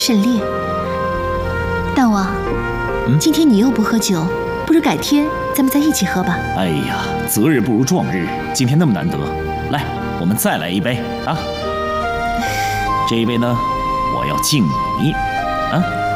甚烈。大王，今天你又不喝酒，不如改天咱们再一起喝吧。 哎呀，择日不如撞日，今天那么难得，来，我们再来一杯啊！这一杯呢，我要敬你啊！